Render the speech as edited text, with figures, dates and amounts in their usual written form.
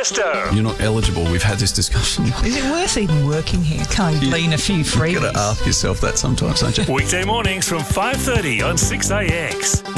Tiesto. You're not eligible. We've had this discussion. Is it worth even working here? Can't you glean a few freebies? You've got to ask yourself that sometimes, don't you? Weekday mornings from 5:30 on 6AX.